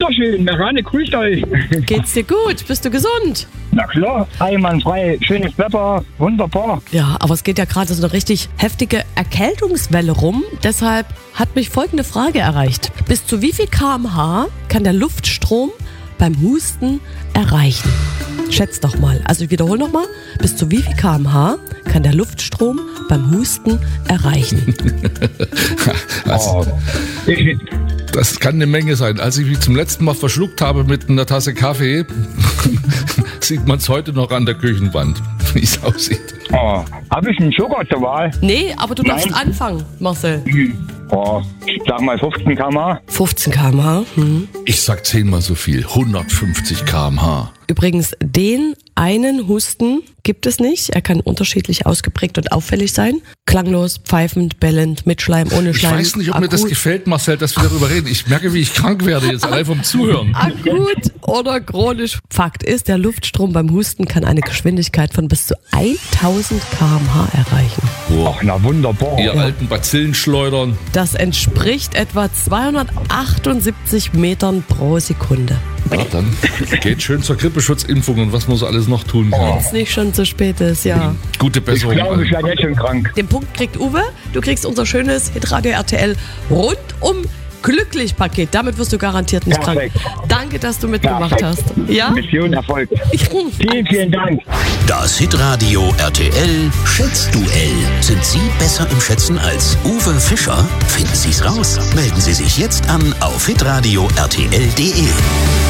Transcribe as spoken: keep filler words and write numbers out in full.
wunderschön. Merane grüßt euch. Geht's dir gut? Bist du gesund? Na klar, einwandfrei, schönes Wetter, wunderbar. Ja, aber es geht ja gerade so eine richtig heftige Erkältungswelle rum. Deshalb hat mich folgende Frage erreicht. Bis zu wie viel Kilometer pro Stunde kann der Luftstrom beim Husten erreichen? Schätzt doch mal. Also ich wiederhole nochmal. Bis zu wie viel Kilometer pro Stunde kann der Luftstrom beim Husten erreichen? Also, das kann eine Menge sein. Als ich mich zum letzten Mal verschluckt habe mit einer Tasse Kaffee, sieht man es heute noch an der Küchenwand, wie es aussieht. Oh, habe ich einen Joker zur Wahl? Nee, aber du darfst Nein. anfangen, Marcel. Oh, ich sag mal fünfzehn Kilometer pro Stunde. fünfzehn Kilometer pro Stunde. Hm. Ich sag zehnmal so viel, hundertfünfzig Kilometer pro Stunde. Übrigens, den einen Husten gibt es nicht. Er kann unterschiedlich ausgeprägt und auffällig sein. Klanglos, pfeifend, bellend, mit Schleim, ohne Ich Schleim. weiß nicht, ob mir das akut, gefällt, Marcel, dass wir darüber reden. Ich merke, wie ich krank werde jetzt allein vom Zuhören. akut oder chronisch. Fakt ist, der Luftstrom beim Husten kann eine Geschwindigkeit von bis zu tausend Kilometer pro Stunde erreichen. Boah, Ach, na wunderbar. ihr alten Bazillenschleudern. Das entspricht etwa zweihundertachtundsiebzig Metern pro Sekunde. Ja, dann geht schön zur Grippeschutzimpfung und was man so alles noch tun kann. Wenn es nicht schon zu spät ist, ja. Gute Ich Besserung. glaube, ich allen. werde jetzt schon krank. Den Punkt kriegt Uwe. Du kriegst unser schönes Hitradio R T L rundum glücklich Paket. Damit wirst du garantiert nicht Perfekt. krank. Danke, dass du mitgemacht Perfekt. hast. Ja? Mission erfolgt. Vielen, vielen Dank. Das Hitradio R T L Schätzduell. Sind Sie besser im Schätzen als Uwe Fischer? Finden Sie es raus. Melden Sie sich jetzt an auf hitradio r t l punkt d e.